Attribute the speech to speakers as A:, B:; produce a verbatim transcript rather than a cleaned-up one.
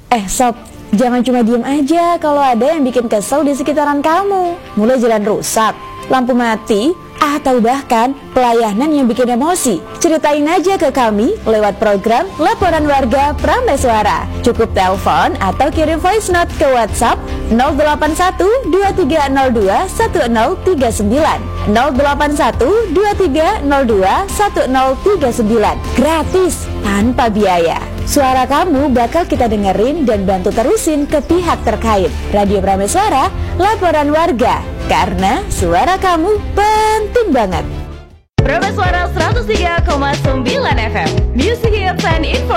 A: Eh sob, jangan cuma diem aja kalau ada yang bikin kesel di sekitaran kamu. Mulai jalan rusak, lampu mati, atau bahkan pelayanan yang bikin emosi. Ceritain aja ke kami lewat program Laporan Warga Prameswara. Cukup telepon atau kirim voice note ke WhatsApp nol delapan satu dua tiga nol dua satu nol tiga sembilan nol delapan satu dua tiga nol dua satu nol tiga sembilan. Gratis, tanpa biaya. Suara kamu bakal kita dengerin dan bantu terusin ke pihak terkait. Radio Prameswara, Laporan Warga. Karena suara kamu penting banget.
B: Prameswara seratus tiga koma sembilan F M, Music Hits and Info.